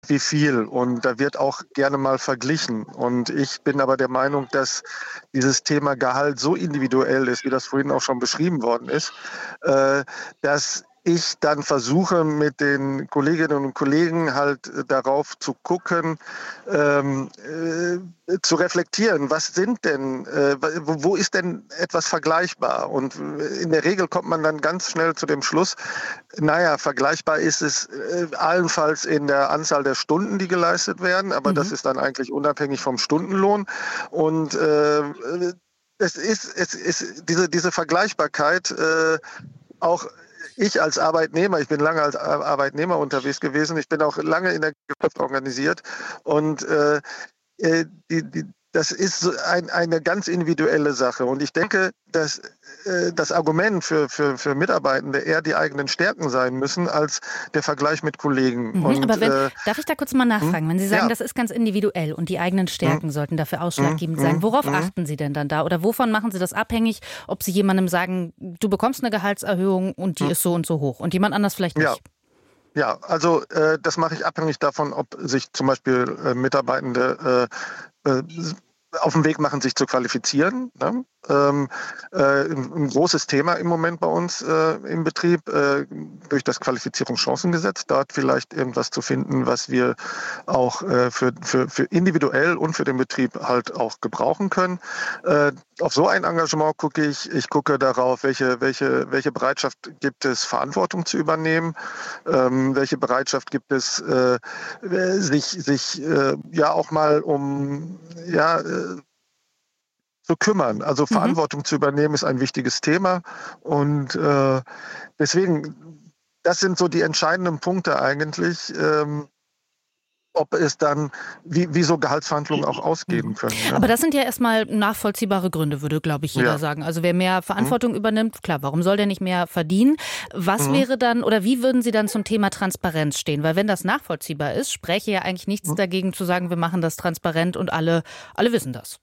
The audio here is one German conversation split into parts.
wie viel. Und da wird auch gerne mal verglichen. Und ich bin aber der Meinung, dass dieses Thema Gehalt so individuell ist, wie das vorhin auch schon beschrieben worden ist, dass ich dann versuche, mit den Kolleginnen und Kollegen halt darauf zu gucken, zu reflektieren, was sind denn, wo ist denn etwas vergleichbar? Und in der Regel kommt man dann ganz schnell zu dem Schluss, naja, vergleichbar ist es allenfalls in der Anzahl der Stunden, die geleistet werden, aber das ist dann eigentlich unabhängig vom Stundenlohn. Und es ist diese Vergleichbarkeit auch. Ich als Arbeitnehmer, ich bin lange als Arbeitnehmer unterwegs gewesen, ich bin auch lange in der Gewerkschaft organisiert und das ist so eine ganz individuelle Sache. Und ich denke, dass das Argument für Mitarbeitende eher die eigenen Stärken sein müssen als der Vergleich mit Kollegen. Und, aber darf ich da kurz mal nachfragen? Wenn Sie sagen, das ist ganz individuell und die eigenen Stärken sollten dafür ausschlaggebend sein, worauf achten Sie denn dann da? Oder wovon machen Sie das abhängig, ob Sie jemandem sagen, du bekommst eine Gehaltserhöhung und die ist so und so hoch und jemand anders vielleicht nicht? Ja, also das mache ich abhängig davon, ob sich zum Beispiel Mitarbeitende auf den Weg machen, sich zu qualifizieren. Ne? Ein großes Thema im Moment bei uns im Betrieb durch das Qualifizierungschancengesetz, dort vielleicht irgendwas zu finden, was wir auch für individuell und für den Betrieb halt auch gebrauchen können. Auf so ein Engagement gucke ich. Ich gucke darauf, welche Bereitschaft gibt es, Verantwortung zu übernehmen, welche Bereitschaft gibt es, sich auch mal um zu kümmern. Also Verantwortung zu übernehmen ist ein wichtiges Thema und deswegen, das sind so die entscheidenden Punkte eigentlich, ob es dann, wie so Gehaltsverhandlungen auch ausgehen können. Ja. Aber das sind ja erstmal nachvollziehbare Gründe, würde, glaube ich, jeder sagen. Also wer mehr Verantwortung übernimmt, klar, warum soll der nicht mehr verdienen? Was wäre dann, oder wie würden Sie dann zum Thema Transparenz stehen? Weil wenn das nachvollziehbar ist, spräche ja eigentlich nichts dagegen zu sagen, wir machen das transparent und alle wissen das.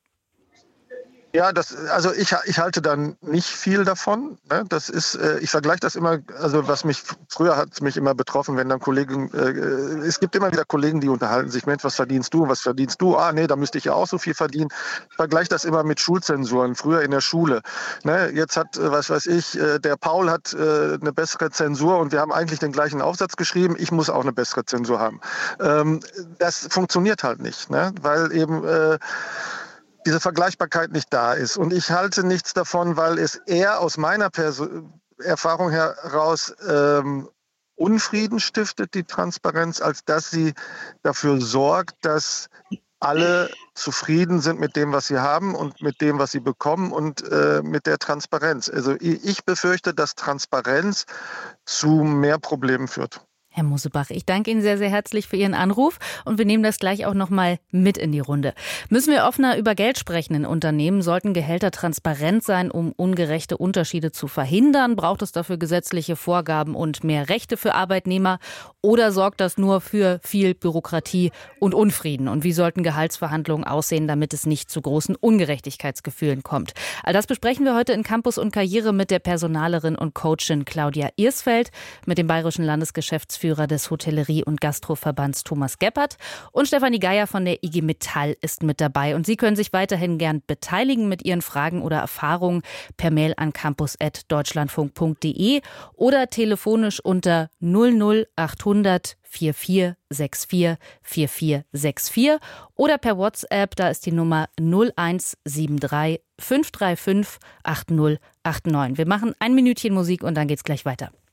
Ja, also ich halte dann nicht viel davon. Ne? Das ist, ich vergleiche das immer, also früher hat es mich immer betroffen, wenn dann Kollegen, es gibt immer wieder Kollegen, die unterhalten sich, Mensch, was verdienst du? Ah, nee, da müsste ich ja auch so viel verdienen. Ich vergleiche das immer mit Schulzensuren, früher in der Schule. Ne? Jetzt hat, der Paul hat eine bessere Zensur und wir haben eigentlich den gleichen Aufsatz geschrieben, ich muss auch eine bessere Zensur haben. Das funktioniert halt nicht, ne? Weil eben diese Vergleichbarkeit nicht da ist. Und ich halte nichts davon, weil es eher aus meiner Erfahrung heraus Unfrieden stiftet, die Transparenz, als dass sie dafür sorgt, dass alle zufrieden sind mit dem, was sie haben und mit dem, was sie bekommen und mit der Transparenz. Also ich befürchte, dass Transparenz zu mehr Problemen führt. Herr Mosebach, ich danke Ihnen sehr, sehr herzlich für Ihren Anruf und wir nehmen das gleich auch noch mal mit in die Runde. Müssen wir offener über Geld sprechen in Unternehmen? Sollten Gehälter transparent sein, um ungerechte Unterschiede zu verhindern? Braucht es dafür gesetzliche Vorgaben und mehr Rechte für Arbeitnehmer? Oder sorgt das nur für viel Bürokratie und Unfrieden? Und wie sollten Gehaltsverhandlungen aussehen, damit es nicht zu großen Ungerechtigkeitsgefühlen kommt? All das besprechen wir heute in Campus und Karriere mit der Personalerin und Coachin Claudia Irsfeld, mit dem Bayerischen Landesgeschäftsführer des Hotellerie- und Gastroverbands Thomas Geppert und Stefanie Geier von der IG Metall ist mit dabei. Und Sie können sich weiterhin gern beteiligen mit Ihren Fragen oder Erfahrungen per Mail an campus@deutschlandfunk.de oder telefonisch unter 00800 4464 4464 oder per WhatsApp, da ist die Nummer 0173 535 8089. Wir machen ein Minütchen Musik und dann geht's gleich weiter.